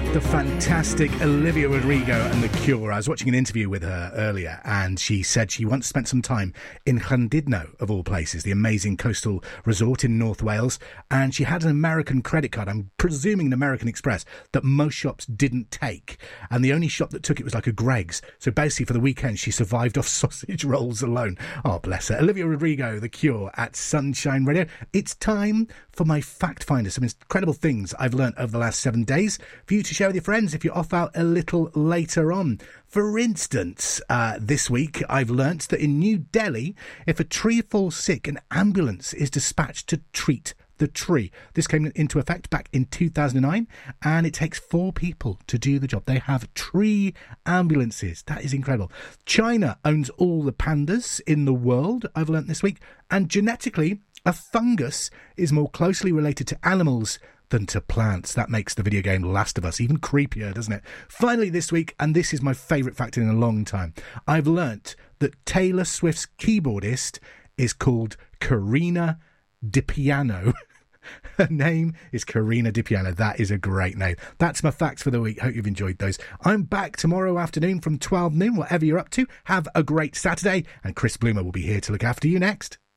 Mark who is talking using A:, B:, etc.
A: The fantastic Olivia Rodrigo and The Cure. I was watching an interview with her earlier, and she said she once spent some time in Llandudno, of all places, the amazing coastal resort in North Wales, and she had an American credit card, I'm presuming an American Express, that most shops didn't take, and the only shop that took it was like a Greggs. So basically for the weekend she survived off sausage rolls alone. Oh, bless her. Olivia Rodrigo, The Cure at Sunshine Radio. It's time for my Fact Finder, some incredible things I've learnt over the last 7 days for you to share with your friends if you're off out a little later on. For instance, this week I've learnt that in New Delhi, if a tree falls sick, an ambulance is dispatched to treat the tree. This came into effect back in 2009, and it takes 4 people to do the job. They have tree ambulances. That is incredible. China owns all the pandas in the world, I've learnt this week, and genetically, a fungus is more closely related to animals than to plants. That makes the video game Last of Us even creepier, doesn't it? Finally this week, and this is my favourite fact in a long time, I've learnt that Taylor Swift's keyboardist is called Karina DiPiano. Her name is Karina DiPiano. That is a great name. That's my facts for the week. Hope you've enjoyed those. I'm back tomorrow afternoon from 12 noon, whatever you're up to. Have a great Saturday, and Chris Bloomer will be here to look after you next.